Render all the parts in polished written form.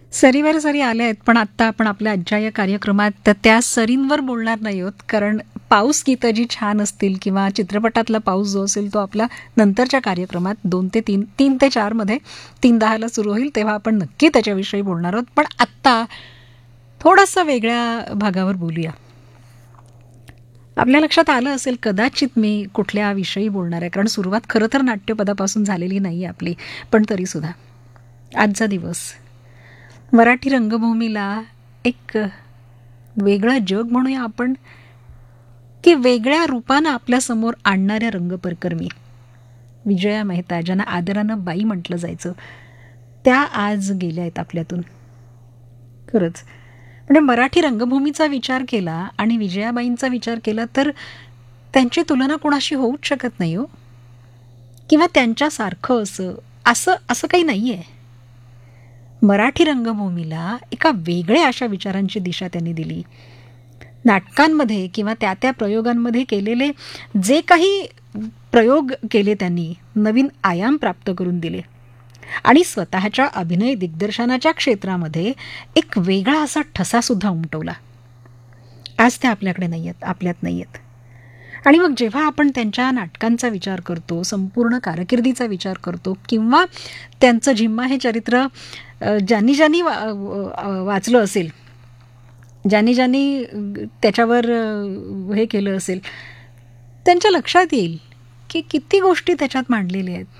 सरीवर सरी आल्या आहेत, पण आत्ता आपण आपल्या आजच्या या कार्यक्रमात त्या सरींवर बोलणार नाही आहोत. कारण पाऊस गीतं जी छान असतील किंवा चित्रपटातला पाऊस जो असेल तो आपला नंतरच्या कार्यक्रमात 2 ते 3, 3 ते 4 मध्ये 3:10 सुरू होईल, तेव्हा आपण नक्की त्याच्याविषयी बोलणार आहोत. पण आत्ता थोडासा वेगळ्या भागावर बोलूया. आपल्या लक्षात आलं असेल कदाचित मी कुठल्या विषयी बोलणार आहे, कारण सुरुवात खरं तर नाट्यपदापासून झालेली नाही आहे आपली. पण तरीसुद्धा आजचा दिवस मराठी रंगभूमीला एक वेगळं जग म्हणूया आपण, की वेगळ्या रूपानं आपल्यासमोर आणणाऱ्या रंगप्रकर्मी विजया मेहता, ज्यांना आदरानं बाई म्हटलं जायचं, त्या आज गेल्या आहेत आपल्यातून. खरंच म्हणजे मराठी रंगभूमीचा विचार केला आणि विजयाबाईंचा विचार केला तर त्यांची तुलना कोणाशी होऊच शकत नाही हो, किंवा त्यांच्यासारखं असं असं असं काही नाही आहे. मराठी रंगभूमीला एका वेगळ्या अशा विचारांची दिशा त्यांनी दिली. नाटकांमध्ये किंवा त्या त्या प्रयोगांमध्ये केलेले जे काही प्रयोग केले त्यांनी नवीन आयाम प्राप्त करून दिले आणि स्वतःच्या अभिनय दिग्दर्शनाच्या क्षेत्रामध्ये एक वेगळा असा ठसासुद्धा उमटवला. आज त्या आपल्याकडे नाही आहेत, आपल्यात नाही आहेत. आणि मग जेव्हा आपण त्यांच्या नाटकांचा विचार करतो, संपूर्ण कारकिर्दीचा विचार करतो, किंवा त्यांचं झिम्मा हे चरित्र ज्यांनी ज्यांनी वाचलं असेल, ज्यांनी ज्यांनी त्याच्यावर हे केलं असेल, त्यांच्या लक्षात येईल की किती गोष्टी त्याच्यात मांडलेल्या आहेत.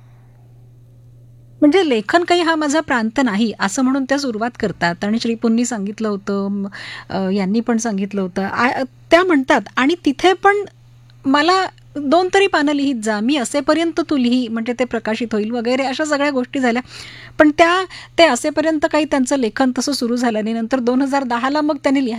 म्हणजे लेखन काही हा माझा प्रांत नाही असं म्हणून त्या सुरुवात करतात. आणि श्रीपुंनी सांगितलं होतं, यांनी पण सांगितलं होतं, त्या म्हणतात. आणि तिथे पण मला 2 तरी पानं लिहित जा, मी असेपर्यंत तू लिही म्हणजे ते प्रकाशित होईल वगैरे, अशा सगळ्या गोष्टी झाल्या. पण ते असेपर्यंत काही त्यांचं लेखन तसं सुरू झालं नाही. नंतर 2010ला मग त्यांनी